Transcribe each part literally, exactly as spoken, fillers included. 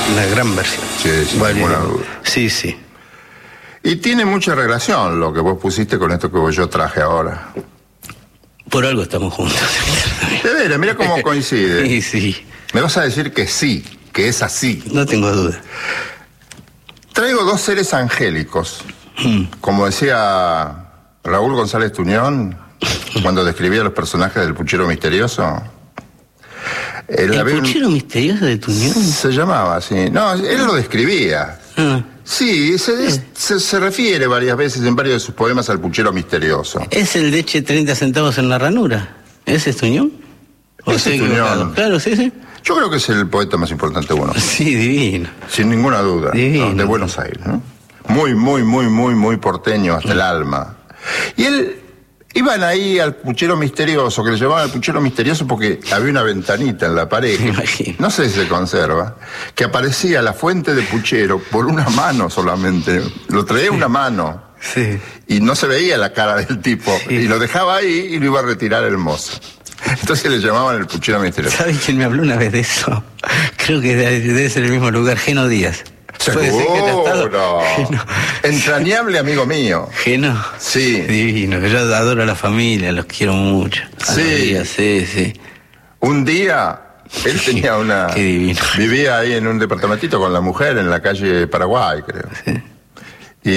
Una gran versión. Sí, sin vale, ninguna duda. Sí, sí. Y tiene mucha relación lo que vos pusiste con esto que yo traje ahora. Por algo estamos juntos. De veras, mira cómo coincide. Sí, sí. Me vas a decir que sí, que es así. No tengo duda. Traigo dos seres angélicos. Mm. Como decía Raúl González Tuñón, cuando describía los personajes del Puchero Misterioso. ¿El había Puchero un... Misterioso de Tuñón? Se llamaba así. No, él lo describía. Ah. Sí, se, Sí. se, se refiere varias veces en varios de sus poemas al Puchero Misterioso. ¿Es el de eche treinta centavos en la ranura? ¿Ese es Tuñón? ¿O Ese estoy es Tuñón. equivocado? Claro, sí, sí. Yo creo que es el poeta más importante de Buenos Aires. Sí, divino. Sin ninguna duda. Divino. ¿No? De Buenos Aires, ¿no? Muy, muy, muy, muy, muy porteño hasta el alma. Y él... Iban ahí al Puchero Misterioso, que le llamaban al Puchero Misterioso porque había una ventanita en la pared, Me imagino. no sé si se conserva, que aparecía la fuente de puchero por una mano solamente. Lo traía una mano. Sí. Y no se veía la cara del tipo. Sí. Y lo dejaba ahí y lo iba a retirar el mozo. Entonces le llamaban el Puchero Misterioso. ¿Sabes quién me habló una vez de eso? Creo que debe, debe ser el mismo lugar, Geno Díaz. ¿Puede ser que haya estado? Seguro. Geno. Entrañable amigo mío. Geno. Sí. Divino, que yo adoro a la familia, los quiero mucho. A Sí. los Díaz, sí, sí. Un día, él tenía una... Qué divino. Vivía ahí en un departamentito con la mujer en la calle Paraguay, creo. Sí.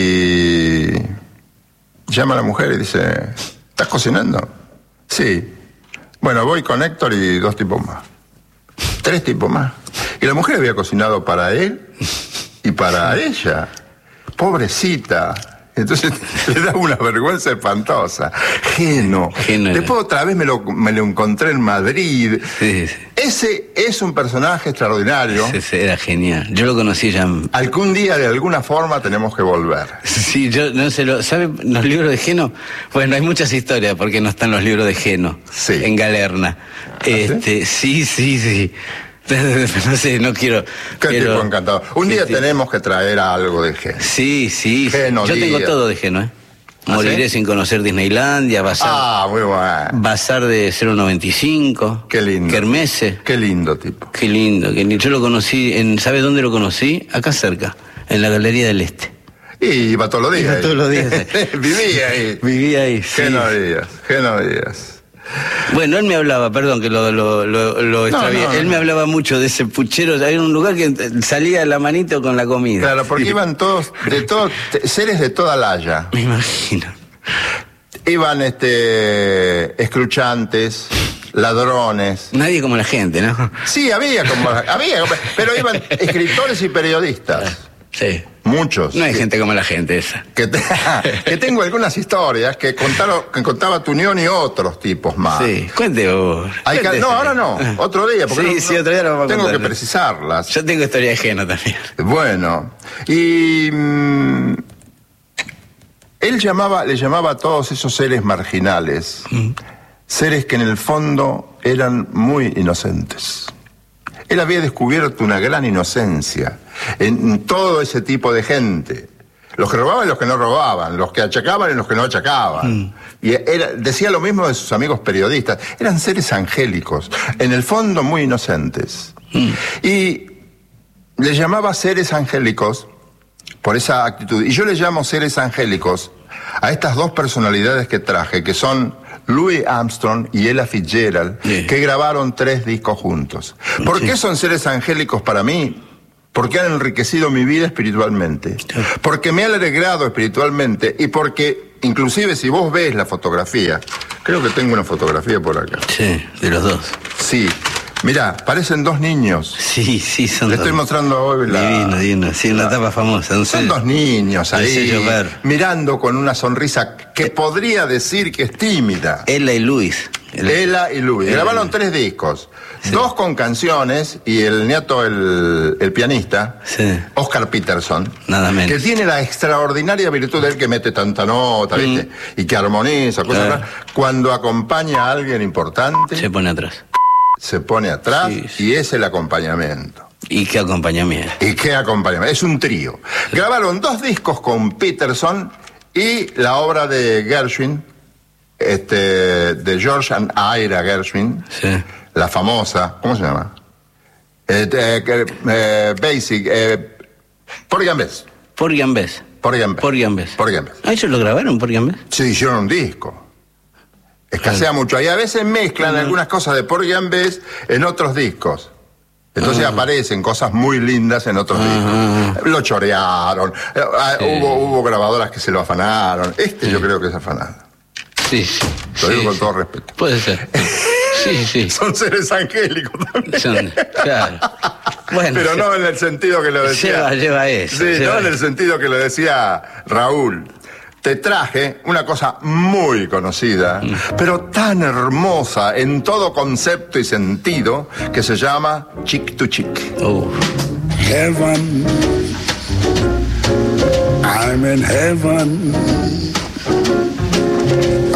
Y llama a la mujer y dice, ¿estás cocinando? Sí. Bueno, voy con Héctor y dos tipos más. Tres tipos más. Y la mujer había cocinado para él y para ella. Pobrecita. Entonces le da una vergüenza espantosa. Geno. Geno era. Después otra vez me lo, me lo encontré en Madrid. Sí, sí. Ese es un personaje extraordinario Ese- ese era genial. Yo lo conocí ya. en- al que un día de alguna forma tenemos que volver. Sí, yo no sé, lo, ¿sabe los libros de Geno? Bueno, hay muchas historias porque no están los libros de Geno Sí. en Galerna. Este, sí, sí, sí. No sé, no quiero. Qué pero- tipo encantador. Un qué día tipo- tenemos que traer algo de Geno. Sí, sí. sí. Geno Yo tengo Díaz. todo de Geno, ¿eh? ¿Ah, Moriré sí? sin conocer Disneylandia, Bazar, Ah, muy bueno. Bazar de cero noventa y cinco. Qué lindo. Kermesse. Qué lindo tipo. Qué lindo, qué lindo. Yo lo conocí, en, ¿sabe dónde lo conocí? Acá cerca, en la Galería del Este. Y iba todos los días. Iba ahí. todos los días. Vivía ahí. Vivía ahí, sí. Geno Díaz, Geno Díaz. Bueno, él me hablaba, perdón que lo, lo, lo, lo extravié. no, él no. me hablaba mucho de ese puchero. Hay un lugar que salía la manito con la comida. Claro, porque iban todos, de todos, te- seres de toda la haya. Me imagino. Iban este escruchantes, ladrones. Nadie como la gente, ¿no? Sí, había como, había, como- pero iban escritores y periodistas. Sí. Muchos. No hay que, gente como la gente esa. que, te- que tengo algunas historias que contaron, que contaba Tuñón y otros tipos más. Sí, cuente vos. Hay que- Cuéntese. no, ahora no, otro día, porque Sí, no- sí, no- otro día lo vamos a tengo contar. que precisarlas. Yo tengo historia de Geno también. Bueno, y mm, él llamaba, le llamaba a todos esos seres marginales, seres que en el fondo eran muy inocentes. Él había descubierto una gran inocencia en todo ese tipo de gente. Los que robaban y los que no robaban, los que achacaban y los que no achacaban. Y era- decía lo mismo de sus amigos periodistas. Eran seres angélicos, en el fondo muy inocentes. Y le llamaba seres angélicos por esa actitud. Y yo le llamo seres angélicos a estas dos personalidades que traje, que son Louis Armstrong y Ella Fitzgerald, Sí. que grabaron tres discos juntos. ¿Por Sí. qué son seres angélicos para mí? Porque han enriquecido mi vida espiritualmente, porque me han alegrado espiritualmente y porque, inclusive si vos ves la fotografía, creo que tengo una fotografía por acá. Sí, de los dos. Sí, mirá, parecen dos niños. Sí, sí, son Le dos. estoy mostrando hoy la... Divino, divino. Sí, una tapa famosa. Un Son sello. dos niños El ahí, sello Ver. mirando con una sonrisa que podría decir que es tímida. Ella y Luis. El- Ella y Louis. Ella Grabaron y- tres discos. Sí. Dos con canciones y el nieto, el, el pianista, Sí. Oscar Peterson, Nada menos. que tiene la extraordinaria virtud de él que mete tanta nota, ¿viste? Y que armoniza, cosas Claro. raras. Cuando acompaña a alguien importante, Se pone atrás. se pone atrás Sí, sí. y es el acompañamiento. ¿Y qué acompañamiento? ¿Y qué acompañamiento? Es un trío. Grabaron dos discos con Peterson y la obra de Gershwin, este, de George and Ira Gershwin, Sí. la famosa, ¿cómo se llama? El, Eh, eh, eh, basic, eh, Porgy and Bess. Porgy and Bess. Porgy and Bess. Porgy and Bess. Porgy and Bess. ¿Ah, ellos lo grabaron, Porgy and Bess? Sí, hicieron un disco. Escasea Claro. mucho. Y a veces mezclan Ajá. algunas cosas de Porgy and Bess en otros discos. Entonces Ajá. aparecen cosas muy lindas en otros Ajá. discos. Lo chorearon. Eh, ah, Sí. hubo, hubo grabadoras que se lo afanaron. Este yo creo que es afanado. Sí, sí. Lo sí, digo con sí. todo respeto. Puede ser. Sí, sí. Son seres angélicos también. Son- claro. Bueno, Pero no en el sentido que lo decía. Lleva, lleva eso. Sí, lleva no en el eso. sentido que lo decía Raúl. Te traje una cosa muy conocida, Mm. pero tan hermosa en todo concepto y sentido, que se llama Chick to Chick. Uh, Heaven, I'm in heaven.